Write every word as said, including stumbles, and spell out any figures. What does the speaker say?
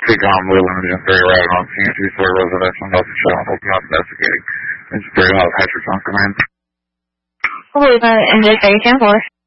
predominantly limited and very right on C N two-story residential notice showing open up investigating. It's very hot, Patrick on command. Hello, uh, N J thirty ten four.